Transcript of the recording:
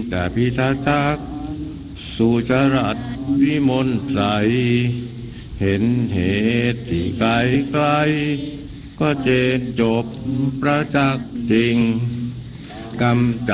แต่พิทักษ์สุจรัตวิมลใสเห็นเหตุที่ไกลไกลก็เจนจบประจักษ์จริงกำ